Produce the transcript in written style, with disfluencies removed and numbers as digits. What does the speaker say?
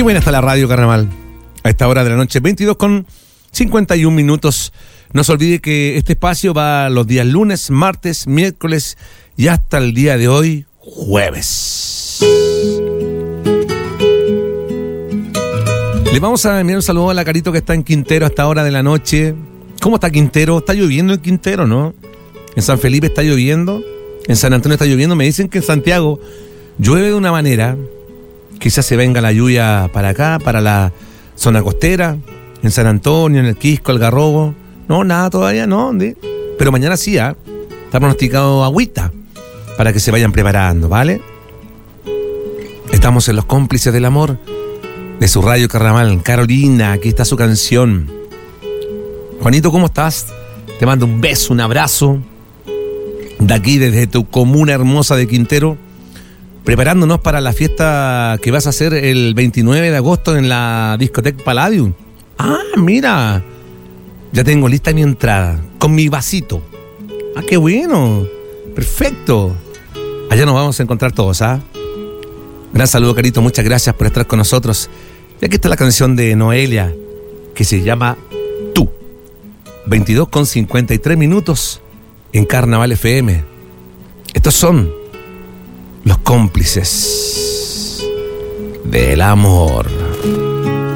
Qué buena está la radio, carnaval. A esta hora de la noche, 22:51. No se olvide que este espacio va los días lunes, martes, miércoles y hasta el día de hoy, jueves. Le vamos a enviar un saludo a la Carito que está en Quintero a esta hora de la noche. ¿Cómo está Quintero? Está lloviendo en Quintero, ¿no? En San Felipe está lloviendo, en San Antonio está lloviendo. Me dicen que en Santiago llueve de una manera. Quizás se venga la lluvia para acá, para la zona costera, en San Antonio, en el Quisco, Algarrobo. No, nada todavía, no. Pero mañana sí, está pronosticado agüita para que se vayan preparando, ¿vale? Estamos en Los Cómplices del Amor de su radio Carnaval. Carolina, aquí está su canción. Juanito, ¿cómo estás? Te mando un beso, un abrazo de aquí desde tu comuna hermosa de Quintero, preparándonos para la fiesta que vas a hacer el 29 de agosto en la discoteca Palladium. Ah, mira, ya tengo lista mi entrada, con mi vasito. Ah, qué bueno, perfecto. Allá nos vamos a encontrar todos, ¿ah? Gran saludo, Carito, muchas gracias por estar con nosotros. Y aquí está la canción de Noelia, que se llama Tú. 22:53 en Carnaval FM. Estos son Los Cómplices del Amor.